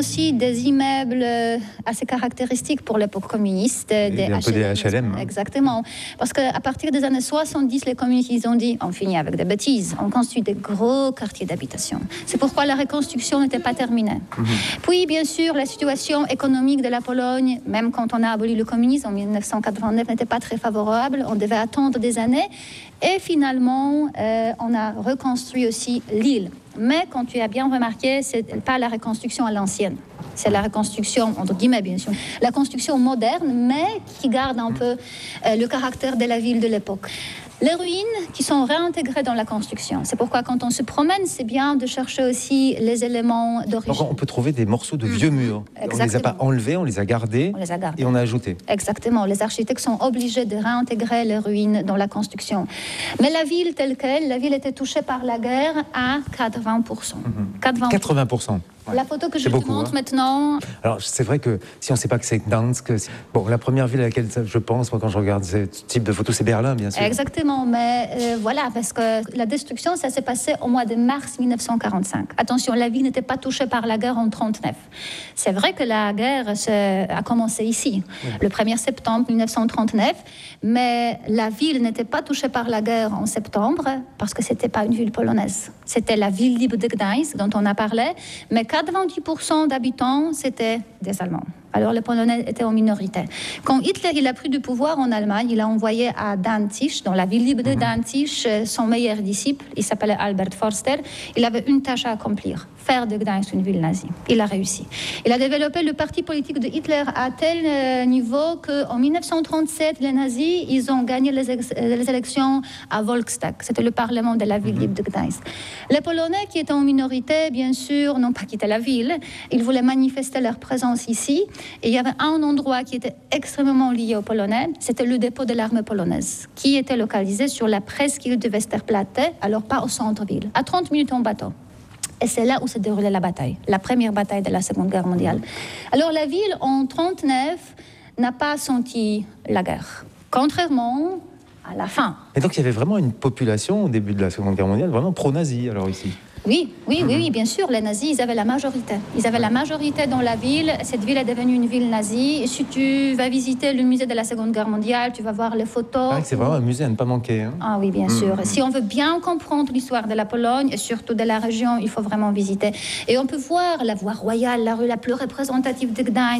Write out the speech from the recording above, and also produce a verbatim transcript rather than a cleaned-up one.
aussi des immeubles assez caractéristiques pour l'époque communiste. Des un peu des H L M. Exactement. Parce qu'à partir des années soixante-dix, les communistes ils ont dit on finit avec des bêtises, on construit des gros quartiers d'habitation. C'est pourquoi la reconstruction n'était pas terminée. Mmh. Puis, bien sûr, la situation économique de la Pologne, même quand on a aboli le communisme en dix-neuf cent quatre-vingt-neuf, n'était pas très favorable. On devait attendre des années. Et finalement, euh, on a reconstruit aussi l'île. Mais, quand tu as bien remarqué, ce n'est pas la reconstruction à l'ancienne. C'est la reconstruction, entre guillemets, bien sûr. La construction moderne, mais qui garde un peu euh, le caractère de la ville de l'époque. Les ruines qui sont réintégrées dans la construction. C'est pourquoi quand on se promène, c'est bien de chercher aussi les éléments d'origine. Donc on peut trouver des morceaux de vieux murs. Exactement. On ne les a pas enlevés, on les a gardés, on les a gardés. Et on a ajouté. Exactement. Les architectes sont obligés de réintégrer les ruines dans la construction. Mais la ville telle qu'elle, la ville était touchée par la guerre à quatre-vingts pour cent. Mmh. quatre-vingts pour cent. Ouais. La photo que je beaucoup, te montre hein. maintenant. Alors, c'est vrai que si on ne sait pas que c'est Gdansk, bon, la première ville à laquelle je pense, moi, quand je regarde ce type de photo, c'est Berlin, bien sûr. Exactement, mais euh, voilà, parce que la destruction, ça s'est passé au mois de mars dix-neuf cent quarante-cinq. Attention, la ville n'était pas touchée par la guerre en trente-neuf. C'est vrai que la guerre a commencé ici, oui. le premier septembre dix-neuf cent trente-neuf, mais la ville n'était pas touchée par la guerre en septembre, parce que ce n'était pas une ville polonaise. C'était la ville libre de Gdańsk, dont on a parlé, mais quatre-vingt-dix pour cent d'habitants, c'était des Allemands. Alors les Polonais étaient en minorité. Quand Hitler il a pris du pouvoir en Allemagne, il a envoyé à Danzig, dans la ville libre de Danzig, son meilleur disciple, il s'appelait Albert Forster. Il avait une tâche à accomplir, faire de Gdańsk une ville nazie. Il a réussi. Il a développé le parti politique de Hitler à tel niveau qu'en dix-neuf cent trente-sept, les nazis, ils ont gagné les, ex- les élections à Volkstag. C'était le parlement de la ville libre de Gdańsk. Les Polonais qui étaient en minorité, bien sûr, n'ont pas quitté la ville. Ils voulaient manifester leur présence ici. Et il y avait un endroit qui était extrêmement lié aux Polonais, c'était le dépôt de l'armée polonaise, qui était localisé sur la presqu'île de Westerplatte, alors pas au centre-ville, à trente minutes en bateau. Et c'est là où s'est déroulée la bataille, la première bataille de la Seconde Guerre mondiale. Alors la ville, en trente-neuf, n'a pas senti la guerre, contrairement à la fin. Et donc il y avait vraiment une population au début de la Seconde Guerre mondiale, vraiment pro-nazi alors ici. Oui, oui, oui, oui, bien sûr, les nazis, ils avaient la majorité. Ils avaient la majorité dans la ville. Cette ville est devenue une ville nazie. Et si tu vas visiter le musée de la Seconde Guerre mondiale, tu vas voir les photos. Ah, c'est vraiment un musée à ne pas manquer. Hein. Ah oui, bien mmh. sûr. Si on veut bien comprendre l'histoire de la Pologne, et surtout de la région, il faut vraiment visiter. Et on peut voir la voie royale, la rue la plus représentative de Gdańsk.